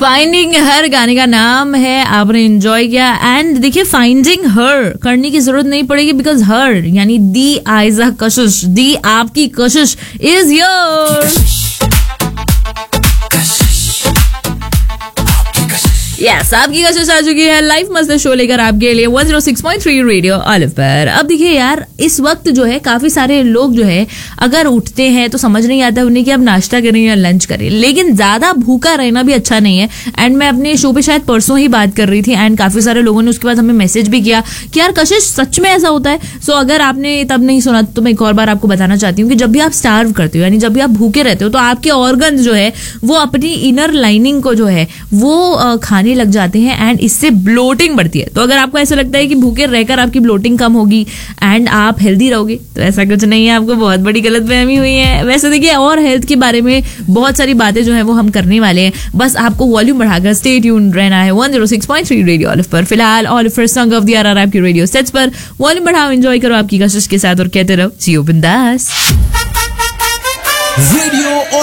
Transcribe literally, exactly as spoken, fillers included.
Finding her गाने का नाम है, आपने एंजॉय किया। एंड देखिए, फाइंडिंग हर करने की जरूरत नहीं पड़ेगी, बिकॉज हर यानी दी आयजा कशिश, दी आपकी कशिश इज योर। यस, आपकी कशिश आ चुकी है। लाइफ मस्त शो लेकर आपके लिए one zero six point three radio olive पर। अब देखिए यार, इस वक्त जो है काफी सारे लोग जो है अगर उठते हैं तो समझ नहीं आता उन्हें कि अब नाश्ता करें या लंच करें, लेकिन ज्यादा भूखा रहना भी अच्छा नहीं है। एंड मैं अपने शो पे शायद परसों ही बात कर रही थी एंड काफी सारे लोगों ने उसके बाद हमें मैसेज भी किया कि यार कशिश सच में ऐसा होता है। सो so, अगर आपने तब नहीं सुना तो मैं एक और बार आपको बताना चाहती हूँ कि जब भी आप स्टार्व करते हो, यानी जब भी आप भूखे रहते हो, तो आपके ऑर्गन्स जो है वो अपनी इनर लाइनिंग को जो है वो खाने लग जाते हैं एंड इससे ब्लोटिंग बढ़ती है। तो अगर आपको ऐसा लगता है कि भूखे रहकर आपकी ब्लोटिंग कम होगी एंड आप हेल्दी रहोगे, तो ऐसा कुछ नहीं है, आपको बहुत बड़ी गलतफहमी हुई है। वैसे देखिए, और हेल्थ के बारे में बहुत सारी बातें जो है वो हम करने वाले हैं, बस आपको वॉल्यूम बढ़ाकर स्टे ट्यून रहना है one zero six point three radio olive पर। फिलहाल olive first song of the year आपकी रेडियो सेट्स पर। वॉल्यूम बढ़ाओ, एंजॉय करो आपकी कशिश के साथ और कहते रहो जियो बिंदास। रेडियो